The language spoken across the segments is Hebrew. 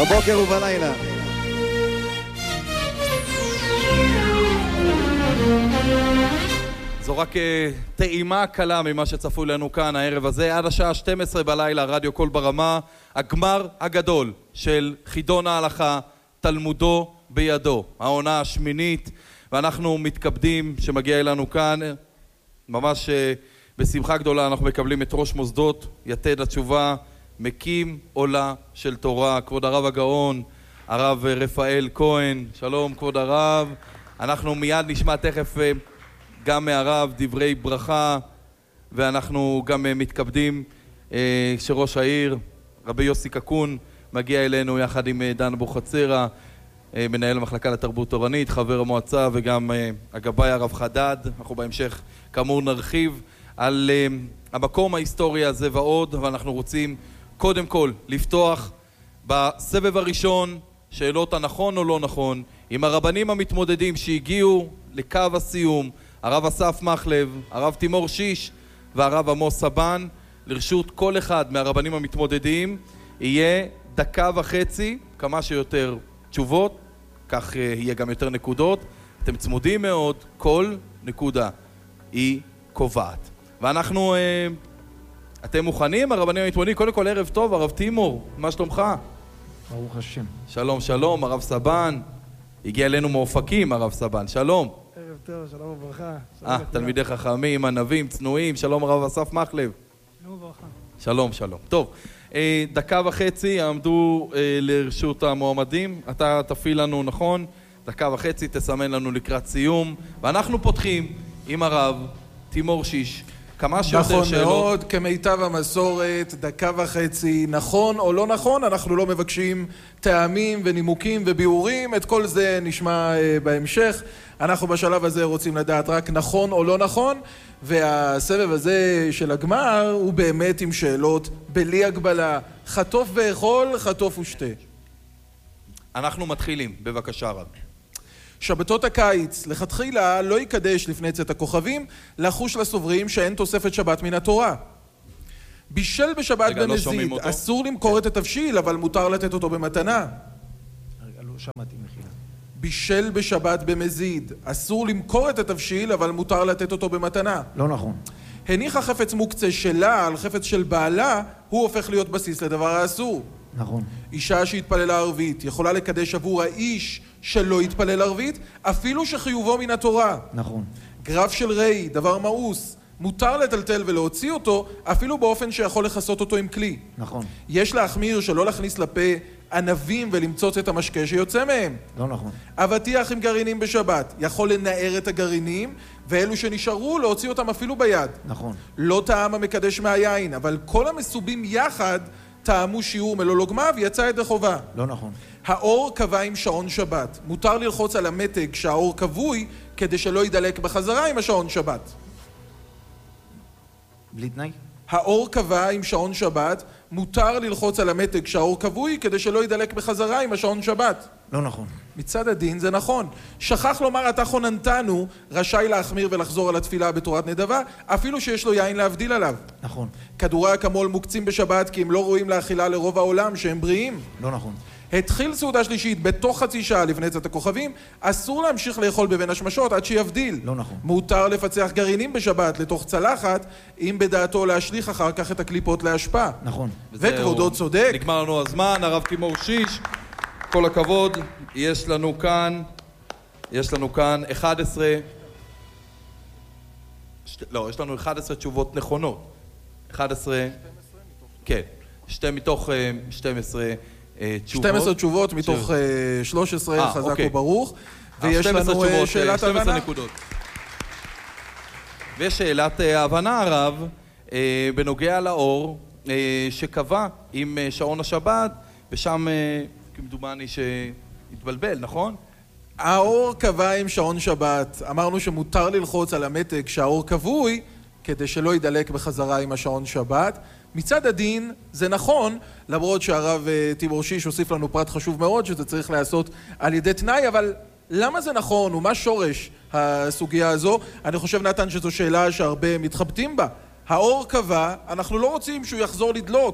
בבוקר ובלילה. זו רק טעימה קלה ממה שצפוי לנו כאן הערב הזה. עד השעה 12 בלילה, רדיו קול ברמה, הגמר הגדול של חידון ההלכה, תלמודו בידו, העונה השמינית, ואנחנו מתכבדים שמגיע אלינו כאן ממש בשמחה גדולה. אנחנו מקבלים את ראש מוסדות יתד לתשובה, מקים עולה של תורה, כבוד הרב הגאון, הרב רפאל כהן. שלום כבוד הרב. אנחנו מיד נשמע תכף גם מהרב דברי ברכה, ואנחנו גם מתכבדים שראש העיר רבי יוסי קקון מגיע אלינו יחד עם דן אבוחצירא, מנהל המחלקה לתרבות תורנית, חבר המועצה, וגם הגבאי הרב חדד. אנחנו בהמשך כאמור נרחיב על המקום ההיסטורי הזה ועוד, ואנחנו רוצים קודם כל לפתוח בסבב הראשון שאלות הנכון או לא נכון עם הרבנים המתמודדים שהגיעו לקו הסיום, הרב אסף מחלב, הרב תימור שיש והרב עמוס סבן. לרשות כל אחד מהרבנים המתמודדים יהיה דקה וחצי, כמה שיותר תשובות, כך יהיה גם יותר נקודות. אתם צמודים מאוד, כל נקודה היא קובעת. ואנחנו, אתם מוכנים, הרבנים המתמודדים? קודם כל ערב טוב, הרב תימור, מה שלומך? ברוך השם. שלום שלום, הרב סבן, הגיע אלינו מאופקים הרב סבן, שלום. ערב טוב, שלום וברכה. תלמידי חכמים, ענבים, צנועים, שלום הרב אסף מחלב. שלום וברכה. שלום שלום. טוב, דקה וחצי יעמדו לרשות המועמדים, אתה תפעיל לנו, נכון? דקה וחצי תסמן לנו לקראת סיום, ואנחנו פותחים עם הרב תימור שיש. כמה שיותר נכון שאלות. מאוד, כמיטב המסורת, דקה וחצי, נכון או לא נכון, אנחנו לא מבקשים טעמים ונימוקים וביאורים, את כל זה נשמע בהמשך. אנחנו בשלב הזה רוצים לדעת רק נכון או לא נכון, והסבב הזה של הגמר הוא באמת עם שאלות בלי הגבלה, חטוף ואכול, חטוף ושתה. אנחנו מתחילים, בבקשה רב. שבתות הקיץ, לכתחילה לא יקדש לפני צאת הכוכבים, לחוש לסוברים שאין תוספת שבת מן התורה. בישל בשבת במזיד, אסור למכור את התבשיל, אבל מותר לתת אותו במתנה. רגע, לא שמעתי מחילה. בישל בשבת במזיד, אסור למכור את התבשיל, אבל מותר לתת אותו במתנה. לא נכון. הניחה חפץ מוקצה שלה על חפץ של בעלה, הוא הופך להיות בסיס לדבר האסור. נכון. אישה שהתפללה ערבית יכולה לקדש עבור האיש שלא התפלל ערבית, אפילו שחיובו מן התורה. נכון. גרף של רי, דבר מאוס, מותר לטלטל ולהוציא אותו, אפילו באופן שיכול לחסות אותו עם כלי. נכון. יש להחמיר שלא להכניס לפה ענבים ולמצוץ את המשקה שיוצא מהם. לא נכון. אבטיח עם גרעינים בשבת יכול לנער את הגרעינים, ואלו שנשארו להוציא אותם אפילו ביד. נכון. לא טעם המקדש מהיין, אבל כל המסובים יחד טעמו שיעור מלולוגמה ויצא ידי חובה. לא נכון. האור קבע עם שעון שבת. מותר ללחוץ על המתג שהאור כבוי כדי שלא ידלק בחזרה עם השעון שבת. בלי תנאי? האור קבע עם שעון שבת, מותר ללחוץ על המתג שהאור כבוי כדי שלא ידלק בחזרה עם השעון שבת. לא נכון. מצד הדין זה נכון. שכח לומר אתה חוננתנו, רשאי להחמיר ולחזור על התפילה בתורת נדבה, אפילו שיש לו יין להבדיל עליו. נכון. כדורי אקמול מוקצים בשבת כי הם לא רואים לאכילה לרוב העולם שהם בריאים. לא נכון. התחיל סעודה שלישית בתוך חצי שעה לפני צאת הכוכבים, אסור להמשיך לאכול בבין השמשות עד שיבדיל. לא נכון. מותר לפצח גרינים בשבת לתוך צלחת, אם בדעתו להשליך אחר כך את הקליפות להשפעה. נכון. וכבודו צודק. נגמר לנו הזמן, הרב תימור שיש, כל הכבוד. יש לנו כאן 11, יש לנו 11 תשובות נכונות. 11, כן, 2 מתוך 12 תשובות. 12 תשובות מתוך 13, חזק וברוך. ויש לנו שאלת הבנה. ויש שאלת הבנה הרב בנוגע לאור שקבע עם שעון השבת, ושם כמדומני שהתבלבל, נכון? האור קבע עם שעון שבת. אמרנו שמותר ללחוץ על המתג שהאור כבוי כדי שלא ידלק בחזרה עם השעון שבת. מצד הדין זה נכון, למרות שהרב תימור שיש הוסיף לנו פרט חשוב מאוד שזה צריך לעשות על ידי תנאי, אבל למה זה נכון ומה שורש הסוגיה הזו? אני חושב נתן שזו שאלה שהרבה מתחבטים בה. האור קבע, אנחנו לא רוצים שהוא יחזור לדלוק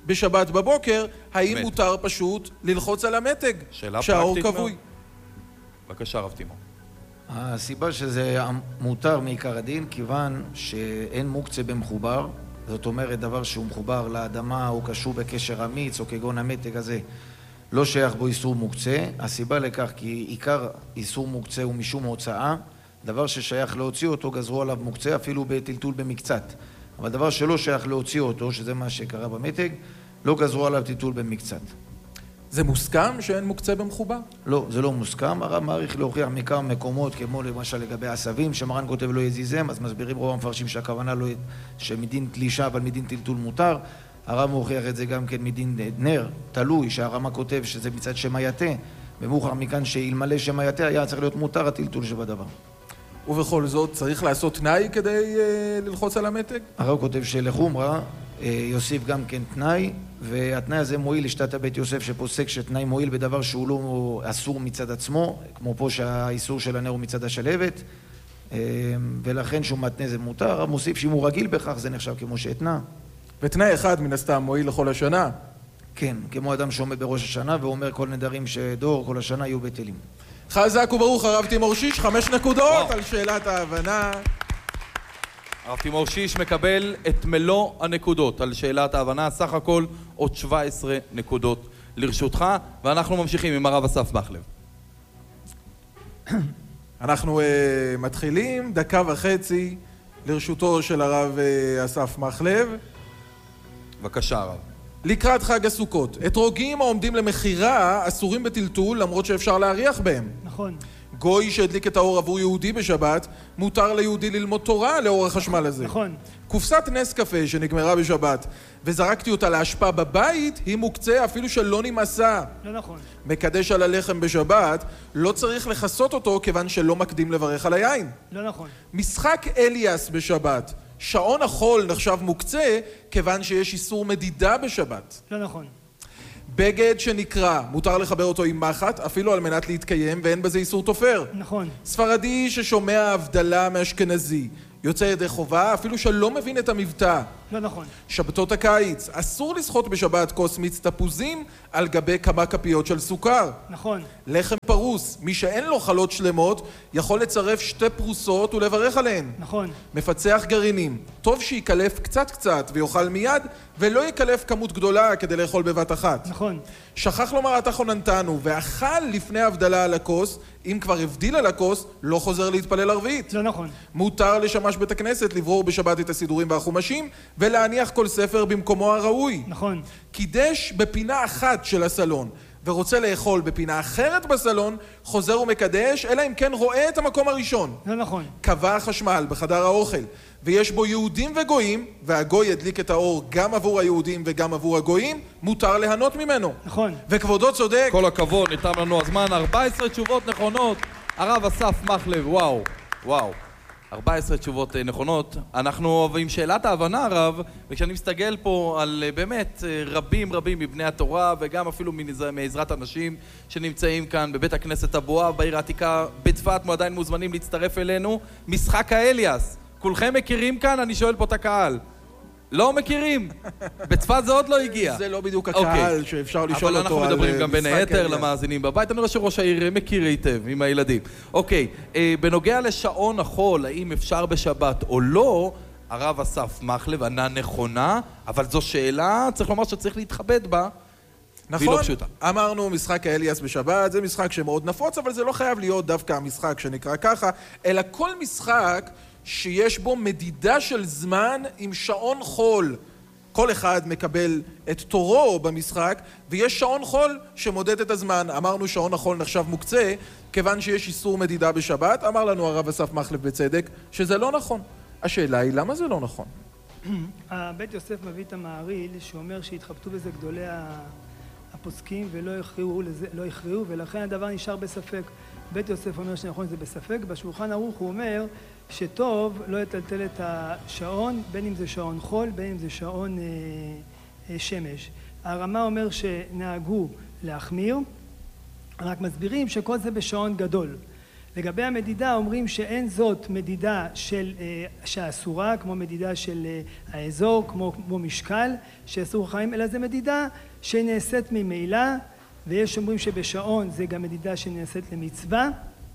בשבת בבוקר, האם באמת. מותר פשוט ללחוץ על המתג שאלה שהאור פרקטית כבוי? מאוד. בבקשה, רב תימור. הסיבה שזה מותר מעיקר הדין, כיוון שאין מוקצה במחובר, זאת אומרת דבר שהוא מחובר לאדמה או קשור בקשר אמיץ או כגון המתג הזה, לא שייך בו איסור מוקצה. הסיבה לכך כי עיקר איסור מוקצה הוא משום הוצאה, דבר ששייך להוציא אותו גזרו עליו מוקצה אפילו בטלטול במקצת, אבל דבר שלא שייך להוציא אותו, שזה מה שקרה במתג, לא גזרו עליו טלטול במקצת. זה מוסכם שאין מוקצה במחובר? לא, זה לא מוסכם. הרב מעריך להוכיח מכמה מקומות, כמו למשל לגבי עשבים, שמרן כותב לא יזיזם, אז מסבירים רוב המפרשים שהכוונה לא, שמדין תלישה אבל מדין טלטול מותר. הרב מוכיח את זה גם כן מדין נר, תלוי, שהרמה כותב שזה מצד שם היתה, ומוכח מכאן שאלמלא שם היתה היה צריך להיות מותר הטלטול שבדבר. ובכל זאת צריך לעשות תנאי כדי ללחוץ על המתג? הרב כותב שלחומרה יוסיף גם כן תנאי, והתנאי הזה מועיל לשתת הבית יוסף שפוסק שתנאי מועיל בדבר שהוא לא אסור מצד עצמו, כמו פה שהאיסור של הנר הוא מצד השלבת, ולכן שהוא מתנה זה מותר. הרב מוסיף שאם הוא רגיל בכך זה נחשב כמו שהתנה. ותנאי אחד מן הסתם מועיל לכל השנה? כן, כמו אדם שעומד בראש השנה ואומר כל נדרים שדור כל השנה יהיו בטלים. חזק וברוך הרב תימור שיש, 5 נקודות על שאלת ההבנה. הרב תימור שיש מקבל את מלוא הנקודות על שאלת ההבנה, סך הכל עוד 17 נקודות לרשותך, ואנחנו ממשיכים עם הרב אסף מחלב. אנחנו מתחילים, 1.5 דקות לרשותו של הרב אסף מחלב. בבקשה הרב. לקראת חג הסוכות, אתרוגים העומדים למכירה אסורים בטלטול למרות שאפשר להריח בהם. נכון. גוי שהדליק את האור עבור יהודי בשבת, מותר ליהודי ללמוד תורה לאור החשמל הזה. נכון. קופסת נס קפה שנגמרה בשבת וזרקתי אותה להשפעה בבית, היא מוקצה אפילו שלא נמאסה. לא נכון. מקדש על הלחם בשבת, לא צריך לחסות אותו כיוון שלא מקדים לברך על היין. לא נכון. משחק אליאס בשבת, שעון החול נחשב מוקצה כיוון שיש איסור מדידה בשבת. לא נכון. בגד שנקרא, מותר לחבר אותו עם מחט, אפילו על מנת להתקיים, ואין בזה איסור תופר. נכון. ספרדי ששומע הבדלה מאשכנזי, יוצא ידי חובה, אפילו שלא מבין את המבטא. לא נכון. שבתות הקיץ, אסור לשחוט בשבת כוס מיץ תפוזים על גבי כמה כפיות של סוכר. נכון. לחם פרוס, מי שאין לו חלות שלמות, יכול לצרף 2 פרוסות ולברך עליהן. נכון. מפצח גרעינים, טוב שיקלף קצת ויאכל מיד, ולא יקלף כמות גדולה כדי לאכול בבת אחת. נכון. שכח לומר אתה חוננתנו, ואכל לפני הבדלה על הכוס, אם כבר הבדיל על הכוס, לא חוזר להתפלל ערבית. לא נכון. מותר לשמש בית הכנסת לברור בשבת את הסידורים והחומשים, ולהניח כל ספר במקומו הראוי. נכון. קידש בפינה אחת של הסלון, ורוצה לאכול בפינה אחרת בסלון, חוזר ומקדש, אלא אם כן רואה את המקום הראשון. לא נכון. קבע חשמל בחדר האוכל, ויש בו יהודים וגויים, והגוי ידליק את האור גם עבור היהודים וגם עבור הגויים, מותר ליהנות ממנו. נכון. וכבודו צודק. כל הכבוד, ניתן לנו הזמן, 14 תשובות נכונות. הרב אסף מחלב, וואו, וואו. 14 תשובות נכונות. אנחנו עם שאלת ההבנה הרב, וכשאני מסתגל פה על באמת רבים מבני התורה, וגם אפילו מעזרת אנשים שנמצאים כאן בבית הכנסת אבואב בעיר העתיקה בצפת, עדיין מוזמנים להצטרף אלינו. משחק האליאס, כולכם מכירים כאן? אני שואל פה את הקהל. לא מכירים? בצפת זה עוד לא הגיע. זה לא בדיוק הקהל שאפשר לשאול אותו על משחק האליאס. אבל אנחנו מדברים גם בין היתר למאזינים בבית. אני רואה שראש העיר מכיר היטב עם הילדים. אוקיי, בנוגע לשעון החול, האם אפשר בשבת או לא, הרב אסף מחלב ענה נכונה, אבל זו שאלה, צריך לומר שצריך להתכבד בה. נכון, לא אמרנו משחק האליאס בשבת, זה משחק שמאוד נפוץ, אבל זה לא חייב להיות דווקא המשחק שנקרא ככה, אלא כל משחק שיש בו מדידה של זמן עם שעון חול. כל אחד מקבל את תורו במשחק, ויש שעון חול שמודד את הזמן. אמרנו שעון החול נחשב מוקצה, כיוון שיש איסור מדידה בשבת. אמר לנו הרב אסף מחלב בצדק שזה לא נכון. השאלה היא למה זה לא נכון? בית יוסף מביא את המעריל שאומר שהתחבטו בזה גדולי הפוסקים ולא הכריעו, ולכן הדבר נשאר בספק. בית יוסף אומר שנכון זה בספק. בשולחן ערוך הוא אומר שטוב לא יטלטל את השעון, בין אם זה שעון חול, בין אם זה שעון שמש. הרמה אומר שנהגו להחמיר, רק מסבירים שכל זה בשעון גדול. לגבי המדידה אומרים שאין זאת מדידה שאסורה, כמו מדידה של האזור, כמו משקל שאסור חיים, אלא זה מדידה שנעשית ממילא, ויש אומרים שבשעון זה גם מדידה שנעשית למצווה,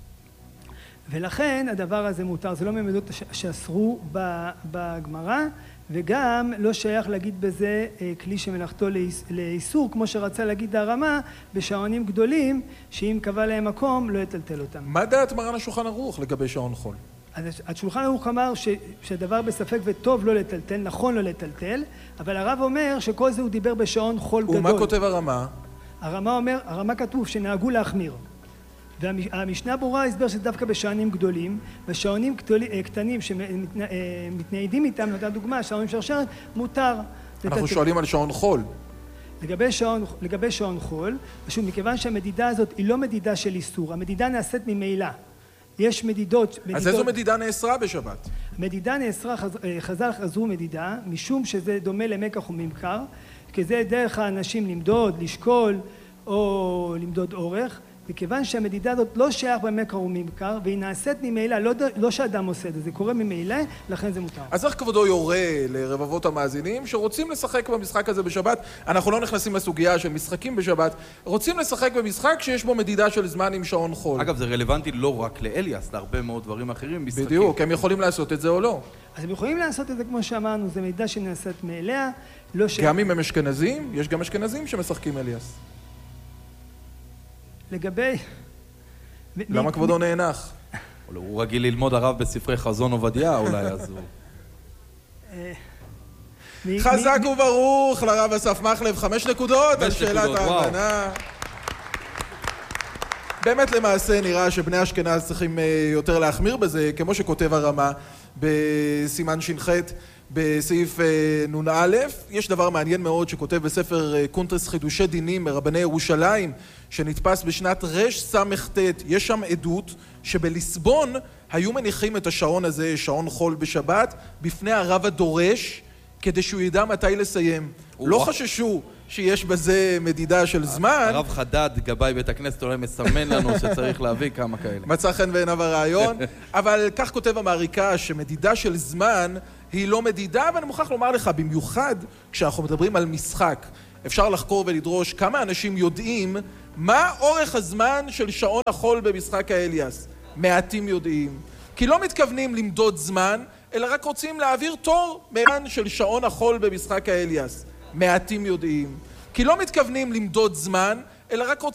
ולכן הדבר הזה מותר. זה לא ממדות שאסרו בגמרא, וגם לא שייך להגיד בזה כלי שמלאכתו לאיסור, כמו שרצה להגיד הרמה בשעונים גדולים, שאם קבע להם מקום לא יטלטל אותם. מה דעת מרן השולחן ערוך לגבי שעון חול? השולחן ערוך אמר שהדבר בספק וטוב לא לטלטל, נכון לא לטלטל, אבל הרב אומר שכל זה הוא דיבר בשעון חול גדול. ומה כותב הרמה? הרמה כתוב שנהגו להחמיר. והמשנה ברורה הסבר שזה דווקא בשעונים גדולים, ושעונים קטנים שמתניידים איתם, נותן דוגמה, שעונים שרשרת, מותר. אנחנו שואלים על שעון חול. לגבי שעון חול, פשוט מכיוון שהמדידה הזאת היא לא מדידה של איסור, המדידה נעשית ממילא. יש מדידות... אז איזו מדידה נאסרה בשבת? מדידה נאסרה, חז"ל חזרו מדידה, משום שזה דומה למקח וממכר, כי זה דרך האנשים למדוד, לשקול, או למדוד אורך, וכיוון שהמדידה הזאת לא שייך במקח וממכר, והיא נעשית ממילא, לא שאדם עושה את זה, זה קורה ממילא, לכן זה מותר. אז איך כבודו יורה לרבבות המאזינים שרוצים לשחק במשחק הזה בשבת? אנחנו לא נכנסים לסוגיה של משחקים בשבת, רוצים לשחק במשחק שיש בו מדידה של זמן עם שעון חול. אגב, זה רלוונטי לא רק לאליאס, להרבה מאוד דברים אחרים, משחקים. בדיוק, הם יכולים לעשות את זה או לא. אז הם יכולים לעשות את זה כמו שאמרנו, זה מדידה שנעשית מאליה, לא ש... גם אם הם אשכנזים, יש גם אשכנזים שמשחקים אליאס. לגבי... למה כבודו נאנח? הוא רגיל ללמוד הרב בספרי חזון עובדיה, אולי אז הוא... חזק וברוך לרב אסף מחלב, 5 נקודות על שאלת ההבנה. באמת למעשה נראה שבני אשכנז צריכים יותר להחמיר בזה, כמו שכותב הרמה בסימן ש"ח בסעיף נ"א. יש דבר מעניין מאוד שכותב בספר קונטרס חידושי דינים מרבני ירושלים, שנתפס בשנת רס"ט. יש שם עדות שבליסבון היו מניחים את השעון הזה, שעון חול בשבת, בפני הרב הדורש, כדי שהוא ידע מתי לסיים. לא חששו שיש בזה מדידה של זמן. הרב חדד, גבאי בית הכנסת, אולי מסמן לנו שצריך להביא כמה כאלה. מצא חן בעיניו הרעיון, אבל כך כותב המעריקה שמדידה של זמן היא לא מדידה, ואני מוכרח לומר לך, במיוחד כשאנחנו מדברים על משחק, אפשר לחקור ולדרוש כמה אנשים יודעים מה אורך הזמן של שעון החול במשחק האליאס. מעטים יודעים, כי לא מתכוונים למדוד זמן, אלא רק רוצים להעביר תור מהזמן של שעון החול במשחק האליאס. מעטים יודעים, כי לא מתכוונים למדוד זמן, אלא רק רוצים